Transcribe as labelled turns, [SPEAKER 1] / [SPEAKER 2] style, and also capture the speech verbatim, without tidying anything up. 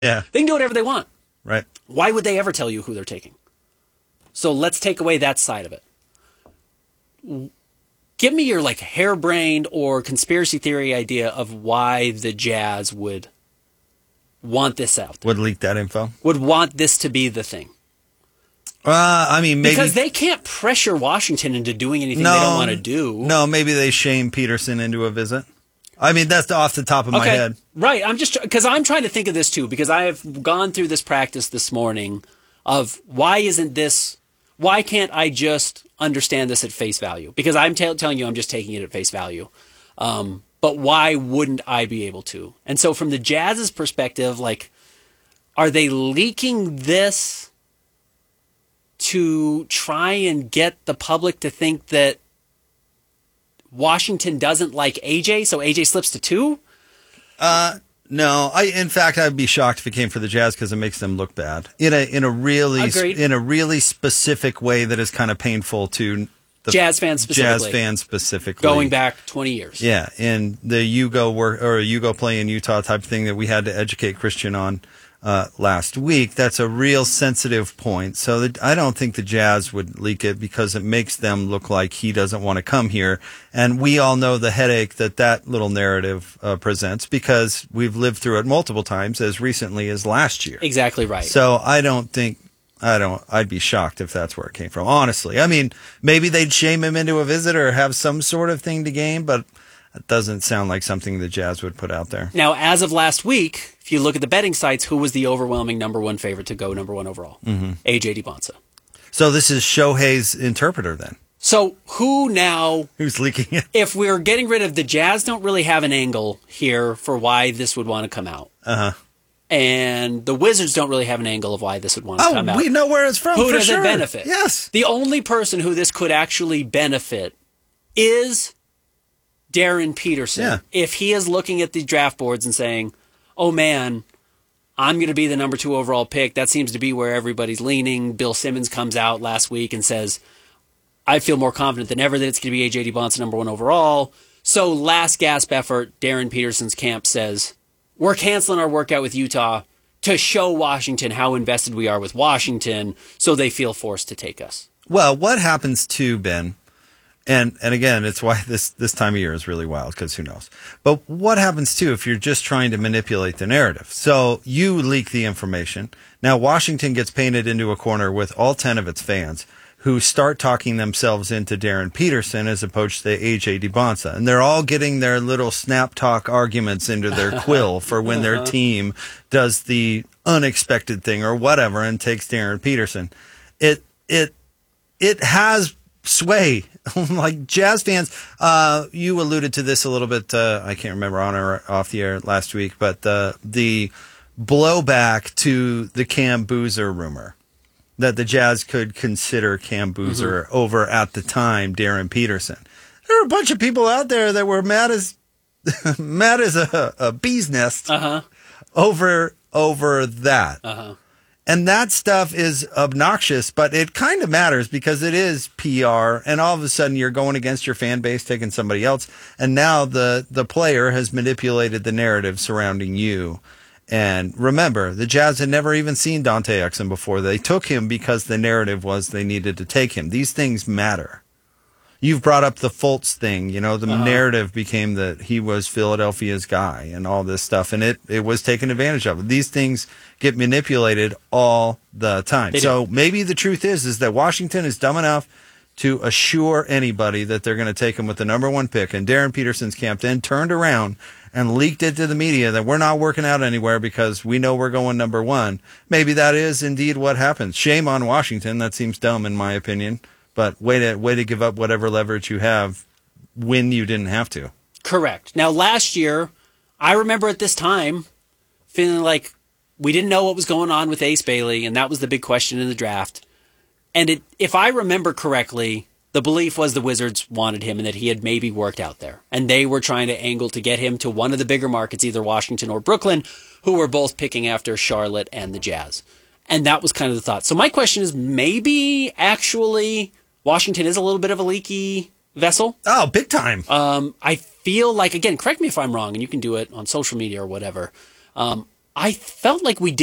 [SPEAKER 1] Yeah.
[SPEAKER 2] They can do whatever they want.
[SPEAKER 1] Right.
[SPEAKER 2] Why would they ever tell you who they're taking? So let's take away that side of it. Give me your like harebrained or conspiracy theory idea of why the Jazz would want this out.
[SPEAKER 1] Would leak that info?
[SPEAKER 2] Would want this to be the thing.
[SPEAKER 1] Uh, I mean, maybe...
[SPEAKER 2] Because they can't pressure Washington into doing anything
[SPEAKER 1] no,
[SPEAKER 2] they don't want to do.
[SPEAKER 1] No, maybe they shame Peterson into a visit. I mean, that's off the top of
[SPEAKER 2] okay.
[SPEAKER 1] my head.
[SPEAKER 2] Right. I'm just... Because I'm trying to think of this, too, because I have gone through this practice this morning of why isn't this... Why can't I just understand this at face value? Because I'm t- telling you I'm just taking it at face value. Um, but why wouldn't I be able to? And so from the Jazz's perspective, like, are they leaking this to try and get the public to think that Washington doesn't like A J, so A J slips to two?
[SPEAKER 1] Uh, no. I, in fact, I'd be shocked if it came for the Jazz because it makes them look bad in a in a really
[SPEAKER 2] Agreed.
[SPEAKER 1] in a really specific way that is kind of painful to the
[SPEAKER 2] Jazz fans specifically.
[SPEAKER 1] Jazz fans specifically,
[SPEAKER 2] going back twenty years.
[SPEAKER 1] Yeah, in the Yugo work or Yugo play in Utah type thing that we had to educate Christian on uh, last week. That's a real sensitive point. So that I don't think the Jazz would leak it because it makes them look like he doesn't want to come here. And we all know the headache that that little narrative uh, presents because we've lived through it multiple times as recently as last year.
[SPEAKER 2] Exactly right.
[SPEAKER 1] So I don't think, I don't, I'd be shocked if that's where it came from. Honestly, I mean, maybe they'd shame him into a visit or have some sort of thing to gain, but it doesn't sound like something the Jazz would put out there.
[SPEAKER 2] Now, as of last week, if you look at the betting sites, who was the overwhelming number one favorite to go number one overall? Mm-hmm. A J DiBonsa.
[SPEAKER 1] So this is Shohei's interpreter then?
[SPEAKER 2] So who now...
[SPEAKER 1] Who's leaking it?
[SPEAKER 2] If we're getting rid of... The Jazz don't really have an angle here for why this would want to come out.
[SPEAKER 1] Uh-huh.
[SPEAKER 2] And the Wizards don't really have an angle of why this would want to
[SPEAKER 1] oh,
[SPEAKER 2] come out.
[SPEAKER 1] We know where it's from.
[SPEAKER 2] Who
[SPEAKER 1] for
[SPEAKER 2] does
[SPEAKER 1] sure.
[SPEAKER 2] it benefit?
[SPEAKER 1] Yes.
[SPEAKER 2] The only person who this could actually benefit is Darren Peterson.
[SPEAKER 1] Yeah.
[SPEAKER 2] If he is looking at the draft boards and saying, oh man, I'm going to be the number two overall pick. That seems to be where everybody's leaning. Bill Simmons comes out last week and says, I feel more confident than ever that it's going to be A J DiBonsa number one overall. So last gasp effort, Darren Peterson's camp says, we're canceling our workout with Utah to show Washington how invested we are with Washington, so they feel forced to take us.
[SPEAKER 1] Well, what happens to Ben? And and again, it's why this, this time of year is really wild, because who knows. But what happens, too, if you're just trying to manipulate the narrative? So you leak the information. Now Washington gets painted into a corner with all ten of its fans who start talking themselves into Darren Peterson as opposed to A J DiBonsa. And they're all getting their little snap talk arguments into their quill for when their team does the unexpected thing or whatever and takes Darren Peterson. It it it has sway. Like Jazz fans, uh, you alluded to this a little bit, uh, I can't remember on or off the air last week, but uh, the blowback to the Cam Boozer rumor that the Jazz could consider Cam Boozer mm-hmm. over, at the time, Darren Peterson. There were a bunch of people out there that were mad as mad as a, a bee's nest
[SPEAKER 2] uh-huh.
[SPEAKER 1] over over that.
[SPEAKER 2] Uh-huh.
[SPEAKER 1] And that stuff is obnoxious, but it kind of matters because it is P R, and all of a sudden you're going against your fan base, taking somebody else, and now the, the player has manipulated the narrative surrounding you. And remember, the Jazz had never even seen Dante Exum before. They took him because the narrative was they needed to take him. These things matter. You've brought up the Fultz thing. You know, the uh-huh. narrative became that he was Philadelphia's guy and all this stuff, and it, it was taken advantage of. These things get manipulated all the time. They so do. Maybe the truth is is that Washington is dumb enough to assure anybody that they're going to take him with the number one pick, and Darren Peterson's camp then turned around and leaked it to the media that we're not working out anywhere because we know we're going number one. Maybe that is indeed what happens. Shame on Washington. That seems dumb in my opinion. But way to way to give up whatever leverage you have when you didn't have to.
[SPEAKER 2] Correct. Now, last year, I remember at this time feeling like we didn't know what was going on with Ace Bailey, and that was the big question in the draft. And it, if I remember correctly, the belief was the Wizards wanted him and that he had maybe worked out there. And they were trying to angle to get him to one of the bigger markets, either Washington or Brooklyn, who were both picking after Charlotte and the Jazz. And that was kind of the thought. So my question is, maybe actually Washington is a little bit of a leaky vessel.
[SPEAKER 1] Oh, big time.
[SPEAKER 2] Um, I feel like, again, correct me if I'm wrong, and you can do it on social media or whatever. Um, I felt like we